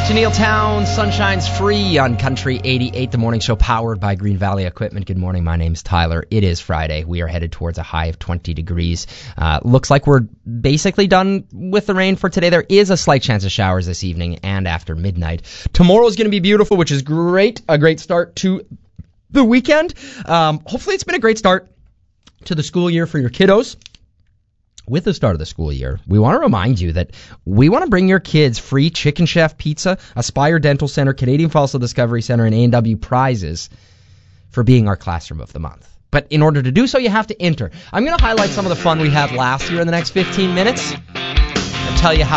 Janelle Town, Sunshine's Free on Country 88, the morning show powered by Green Valley Equipment. Good morning, my name's Tyler. It is Friday. We are headed towards a high of 20 degrees. Looks like we're basically done with the rain for today. There is a slight chance of showers this evening and after midnight. Tomorrow's going to be beautiful, which is great. A great start to the weekend. Hopefully it's been a great start to the school year for your kiddos. With the start of the school year, we want to remind you that we want to bring your kids free Chicken Chef pizza, Aspire Dental Center, Canadian Fossil Discovery Center, and A&W prizes for being our classroom of the month. But in order to do so, you have to enter. I'm going to highlight some of the fun we had last year in the next 15 minutes and tell you how